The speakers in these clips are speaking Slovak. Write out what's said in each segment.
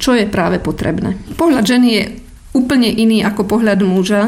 čo je práve potrebné. Pohľad ženy je úplne iný ako pohľad muža.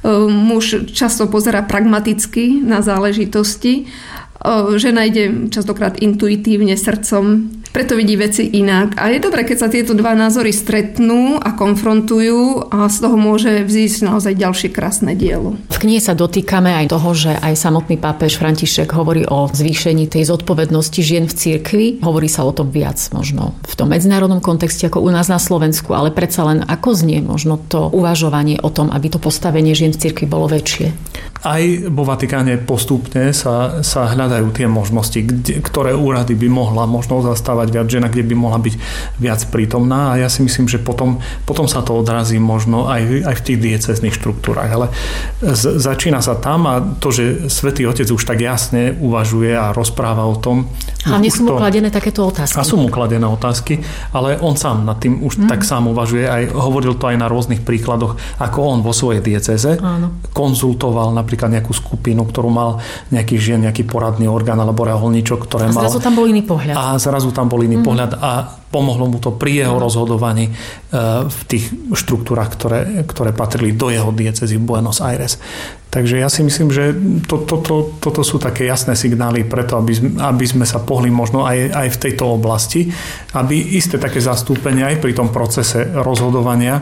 Muž často pozerá pragmaticky na záležitosti. Žena ide častokrát intuitívne, srdcom, preto vidí veci inak. A je dobré, keď sa tieto dva názory stretnú a konfrontujú a z toho môže vzísť naozaj ďalšie krásne dielo. V knihe sa dotýkame aj toho, že aj samotný pápež František hovorí o zvýšení tej zodpovednosti žien v cirkvi. Hovorí sa o tom viac možno v tom medzinárodnom kontexte ako u nás na Slovensku, ale predsa len ako znie možno to uvažovanie o tom, aby to postavenie žien v cirkvi bolo väčšie. Aj vo Vatikáne postupne sa hľadajú tie možnosti, ktoré úrady by mohla možno zastávať viac žena, kde by mohla byť viac prítomná, a ja si myslím, že potom sa to odrazí možno aj v tých diecéznych štruktúrach. Ale začína sa tam, a to, že Svätý Otec už tak jasne uvažuje a rozpráva o tom. Hlavne sú mu kladené takéto otázky. A sú mu kladené otázky, ale on sám nad tým už tak sám uvažuje. Aj hovoril to aj na rôznych príkladoch, ako on vo svojej diecéze konzultoval napríklad nejakú skupinu, ktorú mal nejaký žien, nejaký poradný orgán alebo reholníčok, ktoré mal. A zrazu tam bol iný pohľad. Pohľad a pomohlo mu to pri jeho rozhodovaní v tých štruktúrach, ktoré patrili do jeho diecézy v Buenos Aires. Takže ja si myslím, že toto sú také jasné signály preto, aby sme sa pohli možno aj v tejto oblasti, aby isté také zastúpenie aj pri tom procese rozhodovania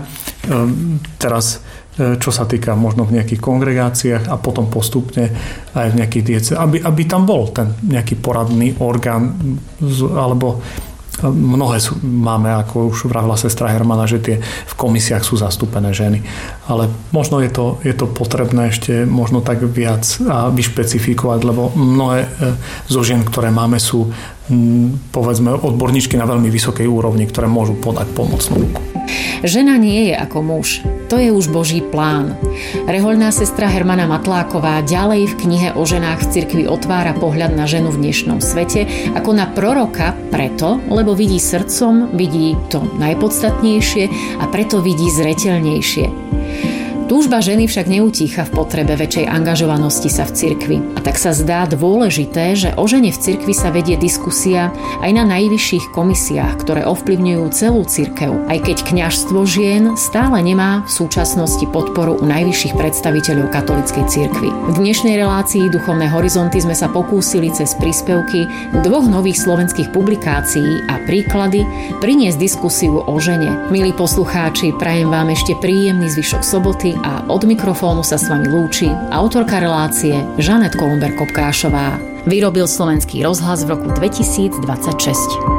teraz, čo sa týka možno v nejakých kongregáciách a potom postupne aj v nejakých diecézach, aby tam bol ten nejaký poradný orgán, alebo mnohé máme, ako už vravila sestra Hermana, že tie v komisiách sú zastúpené ženy. Ale možno je to potrebné ešte možno tak viac a vyšpecifikovať, lebo mnohé zo žien, ktoré máme, sú povedzme odborníčky na veľmi vysokej úrovni, ktoré môžu podať pomocnú ruku. Žena nie je ako muž. To je už Boží plán. Rehoľná sestra Hermana Matláková ďalej v knihe o ženách v cirkvi otvára pohľad na ženu v dnešnom svete ako na proroka preto, lebo vidí srdcom, vidí to najpodstatnejšie a preto vidí zreteľnejšie. Túžba ženy však neutícha v potrebe väčšej angažovanosti sa v cirkvi. A tak sa zdá dôležité, že o žene v cirkvi sa vedie diskusia aj na najvyšších komisiách, ktoré ovplyvňujú celú cirkev. Aj keď kňazstvo žien stále nemá v súčasnosti podporu u najvyšších predstaviteľov katolíckej cirkvi. V dnešnej relácii Duchovné horizonty sme sa pokúsili cez príspevky 2 nových slovenských publikácií a príklady priniesť diskusiu o žene. Milí poslucháči, prajem vám ešte príjemný zvyšok soboty a od mikrofónu sa s vami lúči autorka relácie Žanet Kolumber-Kopkášová. Vyrobil Slovenský rozhlas v roku 2026.